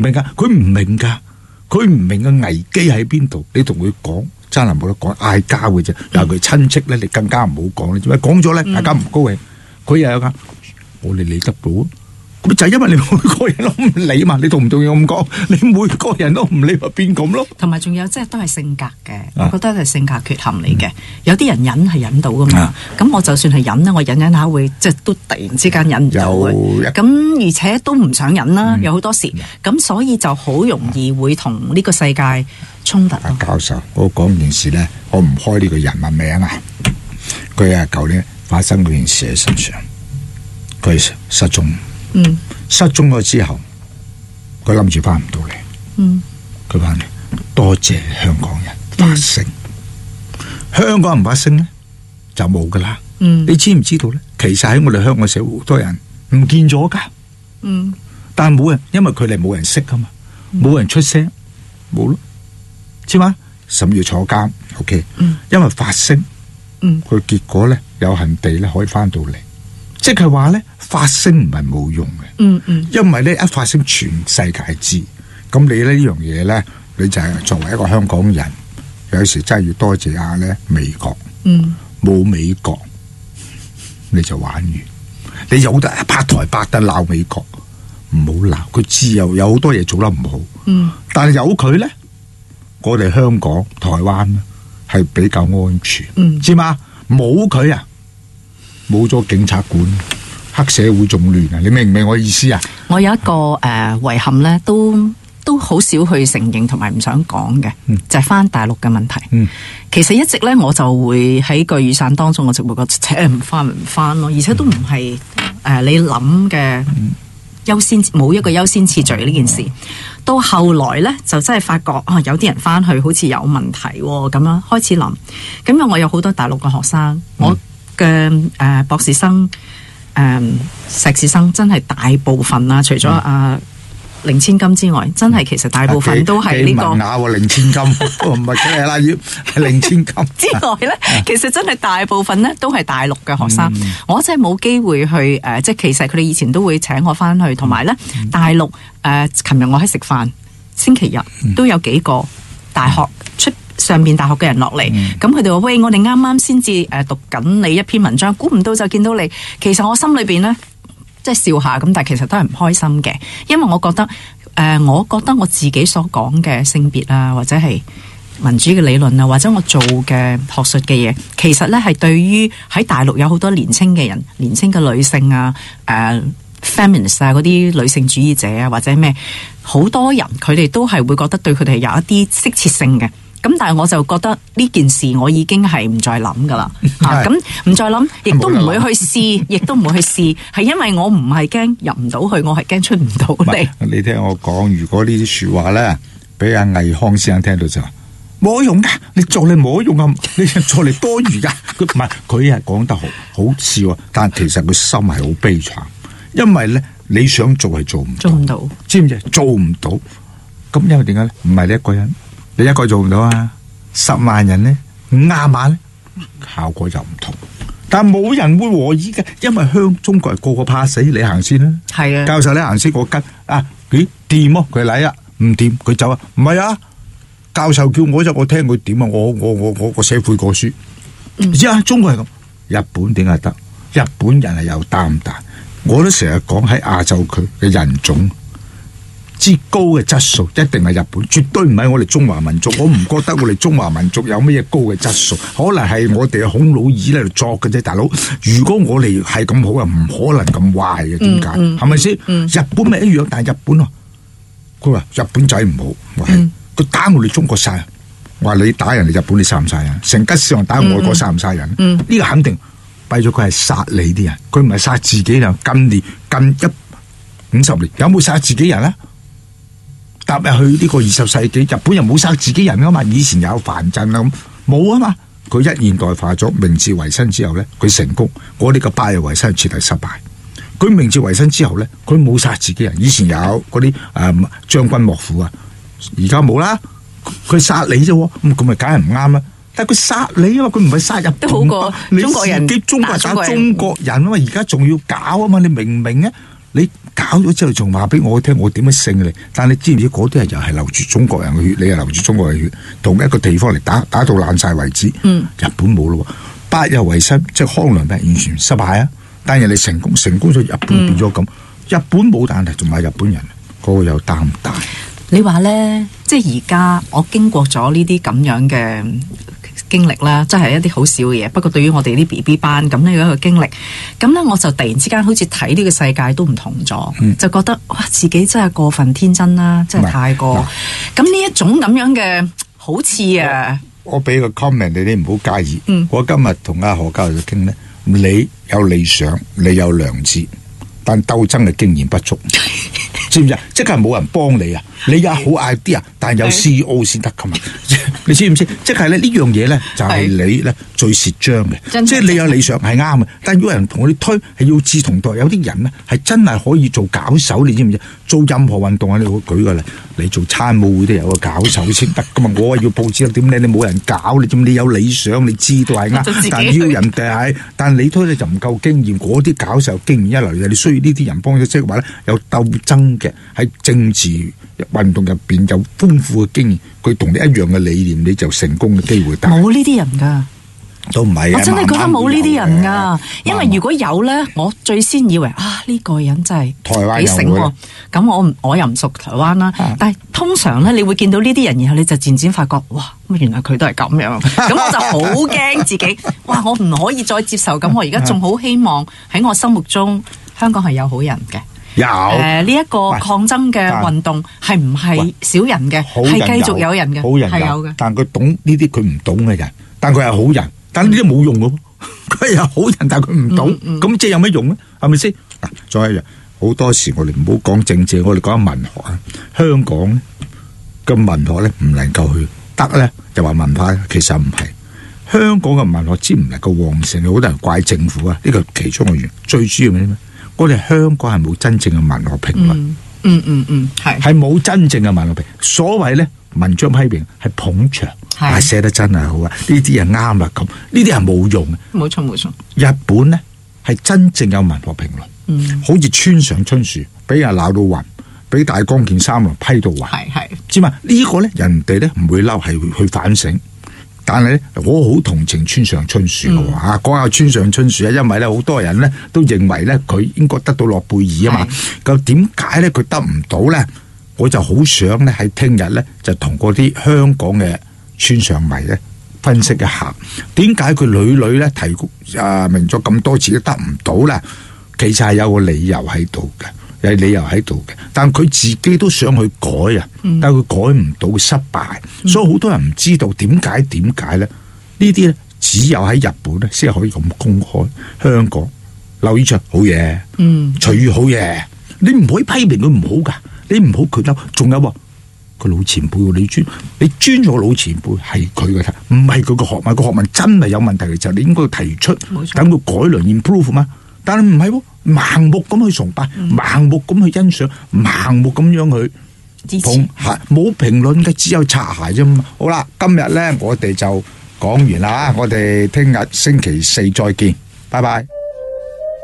明噶，佢唔明噶，佢唔明嘅危機喺邊度，你同佢講真係冇得講，嗌交嘅啫。尤其親戚咧，你更加唔好講，你做咩講咗咧？大家唔高興，佢又有噶，我哋理得到。咁就係因為你每個人都唔理嘛，你同唔同意咁講？你每個人都唔理，咪變咁咯。 同埋仲有即係都係性格嘅，我覺得係性格缺陷嚟嘅。有啲人忍係忍到噶嘛，咁我就算係忍咧，我忍忍下會即係都突然之間忍唔到嘅。咁而且都唔想忍啦，有好多時，咁所以就好容易會同呢個世界衝突。 教授，我講件事咧，我唔開呢個人物名啊。佢啊，舊年發生嗰件事喺身上，佢失蹤。失蹤咗之後，佢諗住翻唔到嚟。佢翻嚟，多謝香港人發聲。香港人發聲咧就冇噶啦。你知唔知道咧？其實喺我哋香港社會，好多人唔見咗噶。但係冇人，因為佢哋冇人識噶嘛，冇人出聲，冇咯，知嘛？甚至要坐監。OK，因為發聲，佢結果咧有幸地咧可以翻到嚟。即係話咧，發聲唔係冇用嘅，因為咧一發聲全世界知，咁你咧呢樣嘢咧，你就係作為一個香港人，有時真係要多謝下咧美國，冇美國你就玩完，你有得拍台拍得鬧美國，唔好鬧，佢知有好多嘢做得唔好，但係有佢咧，我哋香港、台灣咧係比較安全，知嘛？冇佢啊！冇咗警察管，黑社會仲亂啊！你明唔明我意思啊？ 我有一個遺憾咧，都好少去承認同埋唔想講嘅，就係翻大陸嘅問題。其實一直咧，我就會喺個雨傘當中，我就會覺得唔翻咯，而且都唔係你諗嘅優先，冇一個優先次序呢件事。到後來咧，就真係發覺有啲人翻去好似有問題咁樣，開始諗。咁因為我有好多大陸嘅學生，我嘅博士生、碩士生真係大部分啊，除咗凌千金之外，真係其實大部分都係呢個文雅凌千金，唔係佢係啦，要係凌千金之外咧，其實真係大部分咧都係大陸嘅學生。我真係冇機會去即係其實佢哋以前都會請我翻去，同埋咧大陸琴日我喺食飯，星期日都有幾個大學上面大學嘅人落嚟，咁佢哋話：喂，我哋啱啱先至讀緊你一篇文章，估唔到就見到你。其實我心裏邊咧，即係笑下咁，但係其實都係唔開心嘅，因為我覺得我自己所講嘅性別啊，或者係民主嘅理論啊，或者我做嘅學術嘅嘢，其實咧係對於喺大陸有好多年輕嘅人、年輕嘅女性啊、feminist 啊嗰啲女性主義者啊，或者咩好多人，佢哋都係會覺得對佢哋有一啲適切性嘅。咁但係我就覺得呢件事我已經係唔再諗噶啦，咁唔再諗，亦都唔會去試，亦都唔會去試，係因為我唔係驚入唔到去，我係驚出唔到嚟。 你聽我講，如果呢啲說話咧，俾阿魏康先生聽到就話冇用噶，你做你冇用啊，你做嚟多餘噶。佢唔係，佢係講得好笑，但其實佢心係好悲慘，因為咧你想做係做唔到，知唔知？做唔到，咁因為點解咧？唔係你一個人。你一個做唔到啊，10萬人咧啱晚咧效果就唔同，但係冇人會和議嘅，因為中國人個個怕死，你行先啦。係啊，教授你行先，我跟啊，掂喎，佢嚟啊，唔掂佢走啊，唔係啊，教授叫我我聽佢點啊，我寫悔過書，知啊，中國係咁，日本點解得？日本人係有擔當，我都成日講喺亞洲區嘅人種。之高嘅質素一定係日本，絕對唔係我哋中華民族。我唔覺得我哋中華民族有咩嘢高嘅質素，可能係我哋孔老二喺度作嘅啫，大佬。如果我哋係咁好啊，唔可能咁壞嘅，點解？係咪先？日本咪一樣，但係日本佢話日本仔唔好，佢打我哋中國殺人，話你打人哋日本你殺唔殺人？成吉思汗打外國殺唔殺人？呢個肯定弊咗，佢係殺你啲人，佢唔係殺自己人。近50年有冇殺自己人咧？踏入去呢個20世紀，日本人冇殺自己人噶嘛？以前有藩鎮啊，咁冇啊嘛。佢一現代化咗，明治維新之後咧，佢成功。我哋個百日維新徹底失敗。佢明治維新之後咧，佢冇殺自己人。以前有嗰啲將軍幕府啊，而家冇啦。佢殺你啫，咁咪梗係唔啱啦。但係佢殺你啊嘛，佢唔係殺日本， 都好過中國人。 中國人打中國人啊嘛，而家仲要搞啊嘛，你明唔明啊？ 你搞咗之後仲話俾我聽我點樣勝你？但你知唔知嗰啲人又係流住中國人嘅血，你又流住中國人嘅血，同一個地方嚟打到爛晒為止。日本冇咯，百日維新即係康良病完全失敗啊！但係人哋成功咗，日本變咗咁。日本冇但係仲係日本人，嗰個有擔唔大？ 你話咧，即係而家我經過咗呢啲咁樣嘅經歷啦，真係一啲好少嘅嘢。不過對於我哋啲 BB 班咁樣一個經歷，咁咧我就突然之間好似睇呢個世界都唔同咗，就覺得哇自己真係過分天真啦，真係太過。咁呢一種咁樣嘅好似我俾個 comment 你唔好介意。我今日同阿何教授傾咧，你有理想，你有良知，但鬥爭嘅經驗不足，知唔知啊？即係冇人幫你啊！你有好 idea，但有 CEO 先得噶嘛？你知唔知？即係咧呢樣嘢咧，就係你咧最蝕章嘅。即係你有理想係啱嘅，但如果有人同我哋推，係要志同道合。有啲人咧係真係可以做搞手，你知唔知？做任何運動啊，你舉個例，你做參務會都有個搞手先得噶嘛。我要報紙點咧？你冇人搞，你知唔知？你有理想，你知道係啱，但要人哋係，但你推咧就唔夠經驗。嗰啲搞手經驗一嚟，你需要呢啲人幫咗，即係話咧有鬥爭嘅喺政治運動入邊有豐富嘅經驗，佢同你一樣嘅理念，你就成功嘅機會大。 冇呢啲人噶， 都唔係。 我真係覺得冇呢啲人噶，因為如果有咧，我最先以為呢個人真係台灣幾醒喎。咁我又唔熟台灣啦，但係通常咧，你會見到呢啲人，然後你就漸漸發覺，哇，原來佢都係咁樣。咁我就好驚自己，哇！我唔可以再接受咁。我而家仲好希望喺我心目中，香港係有好人嘅。 有呢一個抗爭嘅運動係唔係少人嘅？係繼續有人嘅， 好人係有嘅。但佢懂呢啲佢唔懂嘅人，但佢係好人，但呢啲冇用嘅。佢係好人，但佢唔懂，咁即係有咩用咧？係咪先？嗱，再一樣，好多時我哋唔好講政治，我哋講文學啊。香港咧嘅文學咧唔能夠去得咧，就話文化，其實唔係。香港嘅文學之唔能夠旺盛，好多人怪政府啊，呢個其中嘅原因。最主要係咩？我哋香港係冇真正嘅文學評論，係冇真正嘅文學評。所謂咧文章批評係捧場，係寫得真係好啊！呢啲人啱啦，咁呢啲係冇用嘅。冇錯冇錯。日本咧係真正有文學評論，好似村上春樹俾人鬧到暈，俾大江健三郎批到暈，係知嘛？呢個咧人哋咧唔會嬲，係去反省。但係咧，我好同情村上春樹嘅吓，講下村上春樹啊，因為咧好多人咧都認為咧佢應該得到諾貝爾啊嘛，咁點解咧佢得唔到咧？我就好想咧喺聽日咧就同嗰啲香港嘅村上迷咧分析一下，點解佢屢屢咧提明咗咁多次都得唔到咧？其實係有個理由喺度嘅。有理由喺度嘅，但佢自己都想去改啊，但佢改唔到，失敗，所以好多人唔知道點解咧？呢啲咧只有喺日本咧先可以咁公開。香港劉以鬯好嘢，徐譽好嘢，你唔可以批評佢唔好噶，你唔好佢嬲。仲有佢老前輩，你尊咗老前輩係佢嘅題，唔係佢個學問，個學問真係有問題嘅時候，你應該提出，等佢改良 improve 嘛。但係唔係喎，盲目咁去崇拜，盲目咁去欣賞，盲目咁樣去支持，冇評論嘅，只有擦鞋啫嘛。好啦，今日咧我哋就講完啦，我哋聽日星期四再見，拜拜。